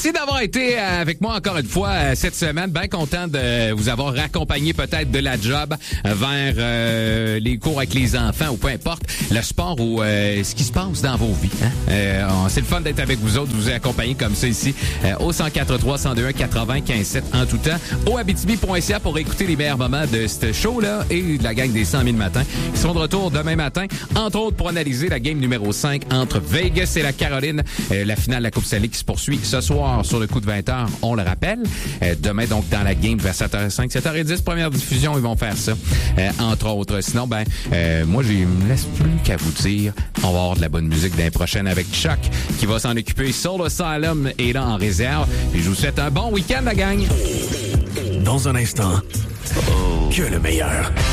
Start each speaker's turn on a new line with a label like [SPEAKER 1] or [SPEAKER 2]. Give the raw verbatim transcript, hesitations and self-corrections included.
[SPEAKER 1] Merci d'avoir été avec moi encore une fois cette semaine. Bien content de vous avoir accompagné peut-être de la job vers euh, les cours avec les enfants ou peu importe, le sport ou euh, ce qui se passe dans vos vies. Hein? Euh, c'est le fun d'être avec vous autres, de vous accompagner comme ça ici euh, au cent quatre trois, cent deux un, quatre-vingt-quinze sept en tout temps, au abitibi point c a pour écouter les meilleurs moments de ce show-là et de la gang des cent mille matins qui seront de retour demain matin, entre autres pour analyser la game numéro cinq entre Vegas et la Caroline, euh, la finale de la Coupe Stanley qui se poursuit ce soir sur le coup de vingt heures, on le rappelle. Euh, demain, donc, dans la game vers sept heures cinq, sept heures dix, première diffusion, ils vont faire ça, euh, entre autres. Sinon, ben, euh, moi, je me laisse plus qu'à vous dire, on va avoir de la bonne musique d'un prochain avec Chuck qui va s'en occuper. Soul Asylum est là en réserve. Et je vous souhaite un bon week-end, la gang.
[SPEAKER 2] Dans un instant, oh. que le meilleur.